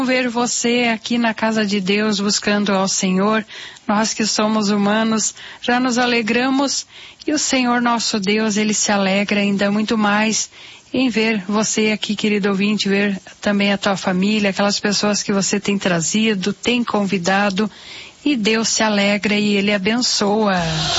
ver você aqui na casa de Deus buscando ao Senhor. Nós que somos humanos já nos alegramos e o Senhor nosso Deus, Ele se alegra ainda muito mais em ver você aqui, querido ouvinte, ver também a tua família, aquelas pessoas que você tem trazido, tem convidado, e Deus se alegra e Ele abençoa.